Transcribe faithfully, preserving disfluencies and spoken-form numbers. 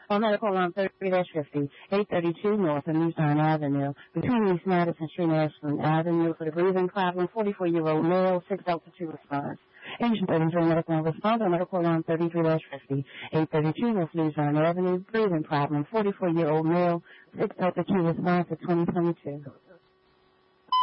On medical line thirty dash fifty, eight thirty-two North of Luzerne Avenue, between East Madison Street and Ashland Avenue for the breathing problem, forty-four-year-old male, six Delta two response. Agent thirty-three medical response on medical line thirty-three dash fifty, eight thirty-two North Luzerne Avenue, breathing problem, forty-four-year-old male, six Delta two response for twenty twenty-two.